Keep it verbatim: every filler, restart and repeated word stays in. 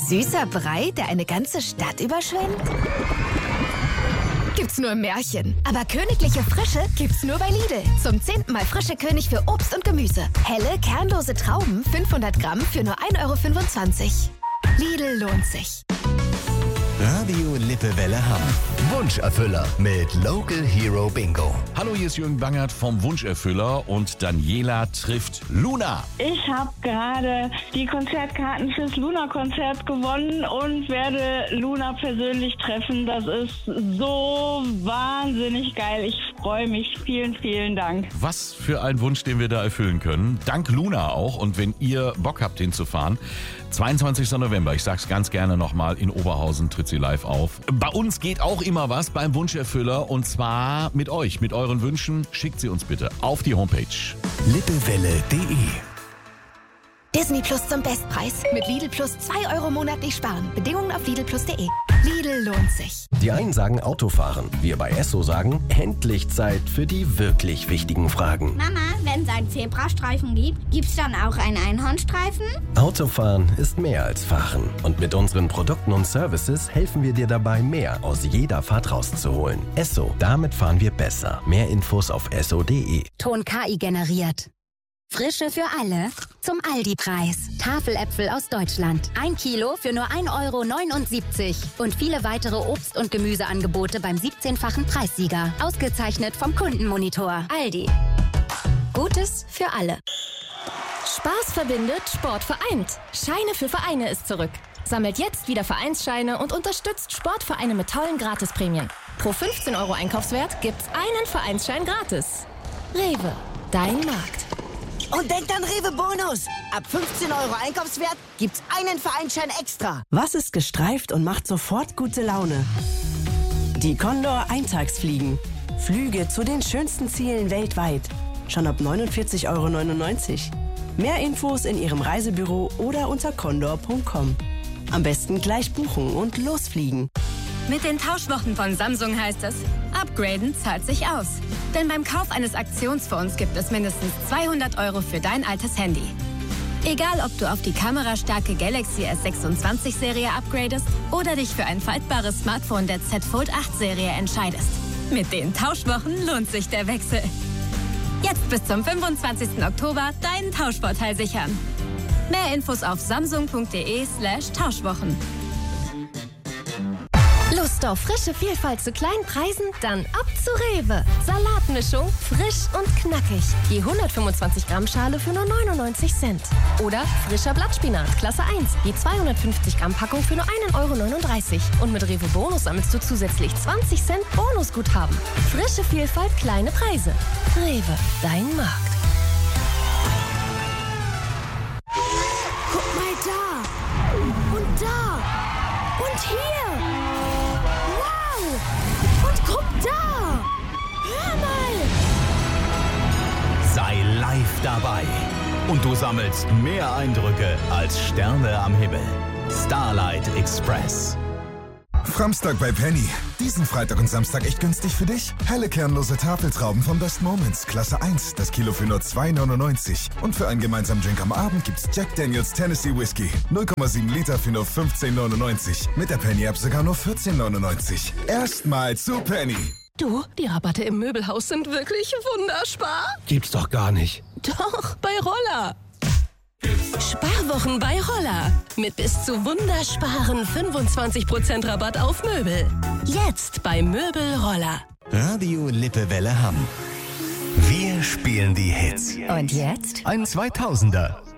Süßer Brei, der eine ganze Stadt überschwemmt? Gibt's nur im Märchen. Aber königliche Frische gibt's nur bei Lidl. Zum zehnten Mal frische König für Obst und Gemüse. Helle, kernlose Trauben, fünfhundert Gramm für nur ein Euro fünfundzwanzig. Lidl lohnt sich. Radio Lippewelle Hamm. Wunscherfüller mit Local Hero Bingo. Hallo, hier ist Jürgen Bangert vom Wunscherfüller und Daniela trifft Luna. Ich habe gerade die Konzertkarten fürs Luna-Konzert gewonnen und werde Luna persönlich treffen. Das ist so wahnsinnig geil. Ich freue mich. Vielen, vielen Dank. Was für ein Wunsch, den wir da erfüllen können. Dank Luna auch. Und wenn ihr Bock habt, hinzufahren, zweiundzwanzigsten November, ich sag's ganz gerne nochmal, in Oberhausen tritt sie live auf. Bei uns geht auch immer was beim Wunscherfüller und zwar mit euch, mit euren Wünschen. Schickt sie uns bitte auf die Homepage. lippewelle punkt de. Disney Plus zum Bestpreis. Mit Lidl Plus zwei Euro monatlich sparen. Bedingungen auf lidl plus punkt de. Lidl lohnt sich. Die einen sagen Autofahren, wir bei Esso sagen, endlich Zeit für die wirklich wichtigen Fragen. Mama, wenn es einen Zebrastreifen gibt, gibt's dann auch einen Einhornstreifen? Autofahren ist mehr als Fahren. Und mit unseren Produkten und Services helfen wir dir dabei, mehr aus jeder Fahrt rauszuholen. Esso, damit fahren wir besser. Mehr Infos auf esso punkt de. Ton K I generiert. Frische für alle zum Aldi-Preis. Tafeläpfel aus Deutschland. Ein Kilo für nur ein Euro neunundsiebzig. Und viele weitere Obst- und Gemüseangebote beim siebzehnfachen Preissieger. Ausgezeichnet vom Kundenmonitor. Aldi. Gutes für alle. Spaß verbindet, Sport vereint. Scheine für Vereine ist zurück. Sammelt jetzt wieder Vereinsscheine und unterstützt Sportvereine mit tollen Gratisprämien. Pro fünfzehn Euro Einkaufswert gibt's einen Vereinsschein gratis. Rewe, dein Markt. Und denkt an Rewe Bonus. Ab fünfzehn Euro Einkaufswert gibt's einen Vereinsschein extra. Was ist gestreift und macht sofort gute Laune? Die Condor Eintagsfliegen. Flüge zu den schönsten Zielen weltweit. Schon ab neunundvierzig Euro neunundneunzig. Mehr Infos in Ihrem Reisebüro oder unter condor punkt com. Am besten gleich buchen und losfliegen. Mit den Tauschwochen von Samsung heißt es, upgraden zahlt sich aus. Denn beim Kauf eines Aktionsfonds gibt es mindestens zweihundert Euro für dein altes Handy. Egal, ob du auf die kamerastarke Galaxy S sechsundzwanzig Serie upgradest oder dich für ein faltbares Smartphone der Z Fold acht Serie entscheidest. Mit den Tauschwochen lohnt sich der Wechsel. Jetzt bis zum fünfundzwanzigsten Oktober deinen Tauschvorteil sichern. Mehr Infos auf samsung punkt de slash Tauschwochen. Lust auf frische Vielfalt zu kleinen Preisen? Dann ab zu Rewe. Salatmischung, frisch und knackig. Je hundertfünfundzwanzig Gramm Schale für nur neunundneunzig Cent. Oder frischer Blattspinat, Klasse eins. Je zweihundertfünfzig Gramm Packung für nur einen Euro neununddreißig. Und mit Rewe Bonus sammelst du zusätzlich zwanzig Cent Bonusguthaben. Frische Vielfalt, kleine Preise. Rewe, dein Markt. Guck mal da. Und da. Und hier. Und guck da! Hör mal! Sei live dabei. Und du sammelst mehr Eindrücke als Sterne am Himmel. Starlight Express. Framstag bei Penny. Diesen Freitag und Samstag echt günstig für dich. Helle kernlose Tafeltrauben von Best Moments. Klasse eins. Das Kilo für nur zwei neunundneunzig. Und für einen gemeinsamen Drink am Abend gibt's Jack Daniels Tennessee Whiskey. null Komma sieben Liter für nur fünfzehn neunundneunzig. Mit der Penny-App sogar nur vierzehn neunundneunzig. Erstmal zu Penny. Du, die Rabatte im Möbelhaus sind wirklich wunderspar. Gibt's doch gar nicht. Doch, bei Roller. Sparwochen bei Roller. Mit bis zu wundersparen fünfundzwanzig Prozent Rabatt auf Möbel. Jetzt bei Möbel Roller. Radio Lippewelle Hamm. Wir spielen die Hits. Und jetzt? Ein zweitausender.